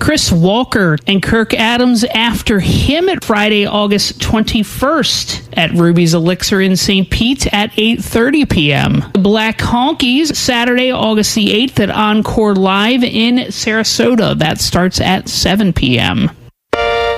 Chris Walker and Kirk Adams After Him at Friday, August 21st at Ruby's Elixir in St. Pete at 8:30 p.m. The Black Honkies Saturday, August the 8th at Encore Live in Sarasota. That starts at 7 p.m.